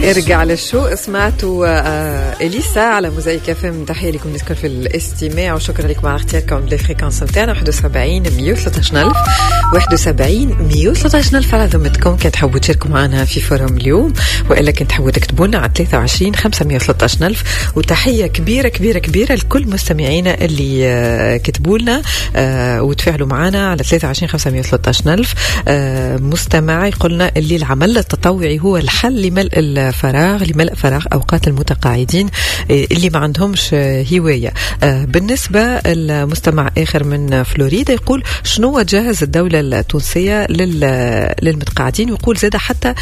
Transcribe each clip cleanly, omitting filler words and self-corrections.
ارجع للشو. سمعتوا إليسا على موزايك FM. تحية لكم نذكر في الاستماع وشكرا لكم على اختياركم للفريكانس نتاعنا 71 113 ألف 71 113 ألف على ذمتكم. كنت تحبوا تشاركوا معنا في فورم اليوم وإلا كنت تحبوا تكتبوا لنا على 23 513 ألف. وتحية كبيرة كبيرة كبيرة لكل مستمعينا اللي كتبوا لنا وتفاعلوا معنا على 23 513 ألف. مستمع يقولنا اللي العمل التطوعي هو الحل لملء فراغ أوقات المتقاعدين اللي ما عندهمش هواية. بالنسبة لمستمع آخر من فلوريدا يقول شنو جهز الدولة التونسية للمتقاعدين، ويقول زاد حتى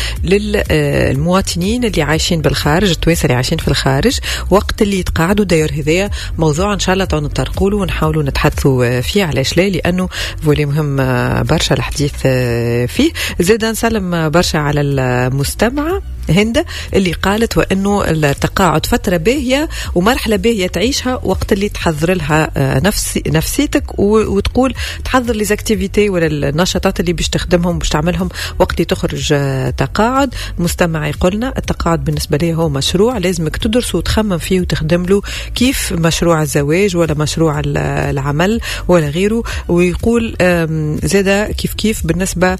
للمواطنين اللي عايشين بالخارج، التوانسة اللي عايشين في الخارج وقت اللي يتقاعدوا. داير هذايا موضوع إن شاء الله تعالوا نطرقوا له ونحاولوا نتحدثوا فيه. علاش لا؟ لأنه فولي مهم برشا الحديث فيه. زاد نسلم برشا على المستمعة هند اللي قالت وأنه التقاعد فترة باهية ومرحلة باهية تعيشها وقت اللي تحضر لها نفسيتك وتقول تحضر لي زاكتيفيتي ولا النشاطات اللي باش تخدمهم باش تعملهم وقت اللي تخرج تقاعد. مستمع يقولنا التقاعد بالنسبة لي هو مشروع لازمك تدرس وتخمم فيه وتخدم له كيف مشروع الزواج ولا مشروع العمل ولا غيره. ويقول زادا كيف بالنسبة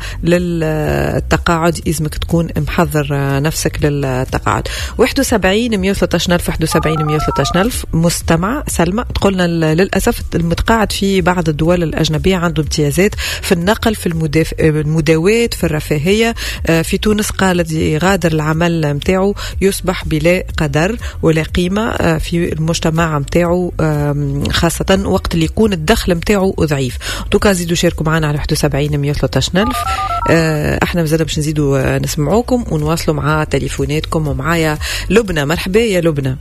للتقاعد لازمك تكون محضر نفسك للتقاعد. 71 113 ألف 71 113 ألف. مستمع سلمى تقولنا للأسف المتقاعد في بعض الدول الأجنبية عنده امتيازات في النقل في المداواة في الرفاهية. في تونس قالت يغادر العمل متاعه يصبح بلا قدر ولا قيمة في المجتمع متاعه، خاصة وقت اللي يكون الدخل متاعه ضعيف. دوكا زيدوا شاركوا معنا على 71 113 ألف. احنا مازلنا باش نزيدوا نسمعوكم ونواصلوا مع تليفوناتكم. ومعايا لبنى. مرحبا يا لبنى.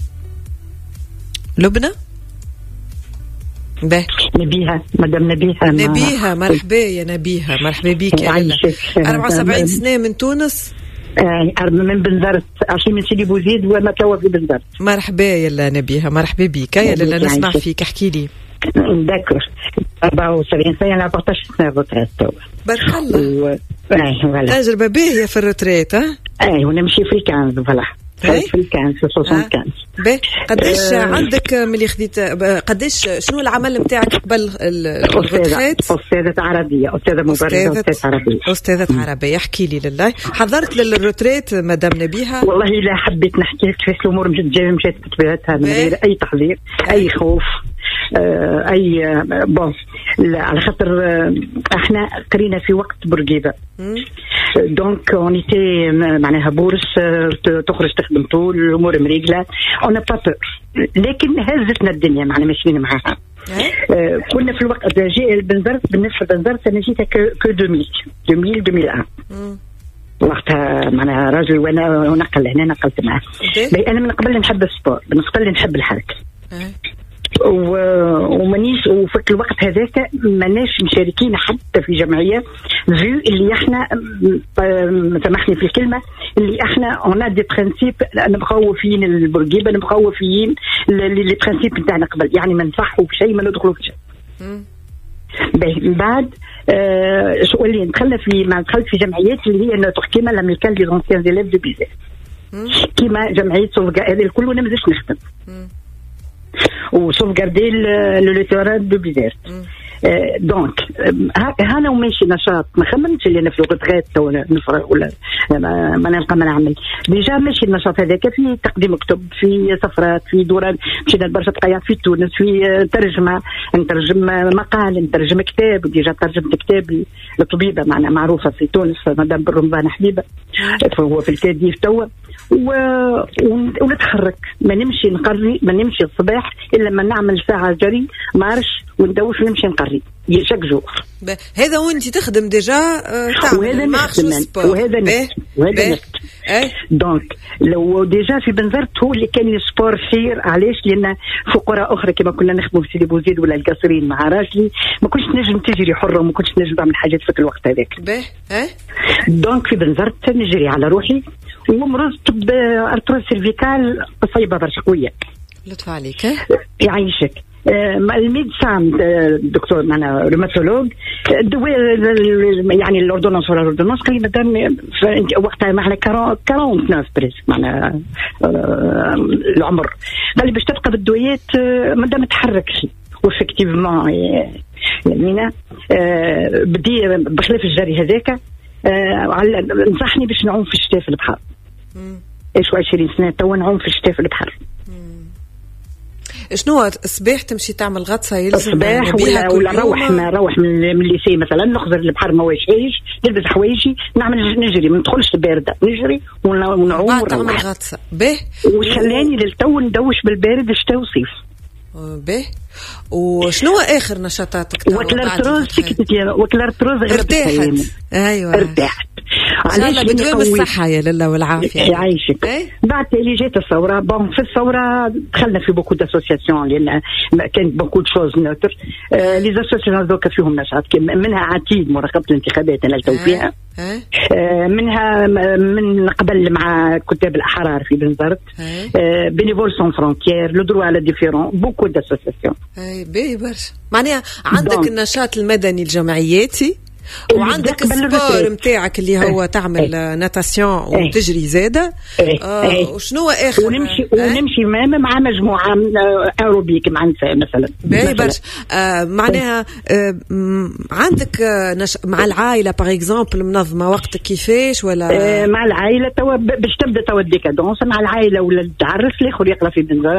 نبيها مدام نبيها مرحبا يا نبيها. مرحبا بك يا لله. 74 سنة من تونس. من بنزرت عشان من سيدي بوزيد وما توا في بنزرت. مرحبا يا نبيها. مرحبا بك يا لله. نسمع فيك احكي لي. داكور 74 سنة أنا 14 سنة روتريت توا. بارك الله. تجربة باهية في الروتريت. ونمشي في الكنز فوالا. في الكنز في 75. قديش عندك ملي خديت قديش شنو العمل نتاعك قبل الروتريت؟ أستاذة عربية. أستاذة مبرزة أستاذة عربية. احكي لي لله. حضرت للروتريت مدام نبيها؟ والله لا حبيت نحكي لك كيفاش الأمور مشات بطبيعتها من غير أي تحضير أي خوف اي بون. على خاطر احنا قرينا في وقت بورقيبه دونك اونيتي معناها بورس تخرج تخدم طول الامور مريقله اون با بور، لكن هزتنا الدنيا معنا ماشيين معاها. كنا في الوقت جاء البنزرت. بالنسبه للبنزرت انا جيتها كو 2001 وقتها معنا راجل وانا نقل هنا نقلت معاه. انا من قبل نحب السبور، من قبل نحب الحركه ومانيش وفي الوقت هذاك ماناش مشاركين حتى في جمعيه فيو اللي احنا سامحني في الكلمه اللي احنا اون دي برينسيپ نبقاو فيين البرقيبه نبقاو فيين لي برينسيپ نتاعنا قبل، يعني ما نصحوا في شيء ما ندخلوا في شيء. بعد شو اللي دخلت في جمعيات اللي هي كيما لاميكال دي زونسيان ديليف دو بيزار كيما جمعيه سوفغا هذه الكل وانا مازلتش نخدم وسوفغاردي لو ليتورال دو بيزار. دونك هانا وماشي نشاط ما خممتش اللي انا في الغدغات ولا نفرق ولا ما نلقى ما نعمل. ديجا ماشي النشاط هذاك في تقديم كتب، في سفرات، في دوران مشينا لبرشا تقايا في تونس، في ترجمه نترجم مقال، نترجم كتاب. ديجا ترجمت كتاب لطبيبه معنا معروفه في تونس مدام بالرمضان حبيبه هو في الكاديف توا ونتحرك. ما نمشي نقري، ما نمشي الصباح الا ما نعمل ساعه جري مارش وندوش ونمشي نقري شاك جور. هذا وانت تخدم ديجا تعمل مارش وسبور وهذا نكت. دونك لو ديجا في بنزرت هو اللي كان يسبور خير. علاش؟ لان فقراء اخرى كما كنا نخدموا في سيدي بوزيد ولا القصرين مع راجلي ما كنتش نجم تجري حره وما كنتش نجم نعمل حاجات في الوقت هذاك. دونك في بنزرت نجري على روحي ومرضت بارتروز سيرفيكال قصيبه برشا قويه. لطف عليك. يعيشك الميدسان الدكتور معنا روماتولوج الدواء يعني الاوردونانس ولا الاوردونانس قال لي مدام وقتها معنا 49 بريس معنا العمر، قال لي باش تبقى بالدويات مادام تحركش. وفكتيفمون يعني بدي بخلاف الجري هذاك نصحني باش نعوم في الشتاء في البحر. ايش 20 سنه تو نعوم في الشتاء في البحر. شنو الصباح تمشي تعمل غطسه يلزم الصباح ولا نروح من الليسي مثلا نخزر البحر ما واجهيش نلبس حوايجي نعمل نجري ما ندخلش البارده نجري ونعوم ونروح تعمل غطسه به وخلاني للتو ندوش بالبارد الشتاء وصيف به. وشنو اخر نشاطاتك؟ وكلارتروز سكتت يا وكلارتروز ارتاحت. ايوه ارتاحت علاش بدوام الصحه يا لله والعافيه يعيشك. بعد اللي جات الثوره في الثوره دخلنا في بوكو داسوسياسيون لان كانت بوكو شوز نوتر لي زاسوسياسيون هذوك فيهم نشاط منها عتيد مراقبه الانتخابات انا لتو فيها منها من قبل مع كتاب الاحرار في بنزرت بينيفول سون فرونتيير لو دروا على ديفيرون بوكو داسوسياسيون. اي باهي برشا معناها عندك النشاط المدني الجمعياتي وعندك السبور متاعك اللي هو تعمل ناتاسيون وتجري زاده. وشنو اخر ونمشي مع مجموعه ايروبيك مع نساء مثلا باهي برشا. معناها عندك مع العائله باغ اكزومبل منظمه وقتك كيفاش ولا مع العائله توا باش تبدا توا الديكادونس مع العائله ولا تعرس الاخر يقرا في بنزرت